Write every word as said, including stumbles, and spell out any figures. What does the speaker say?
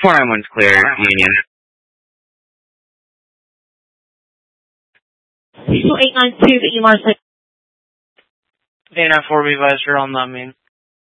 four nine one's clear, Union. two eight nine two, the E M A R six. eight nine four, be advised, you're on the main.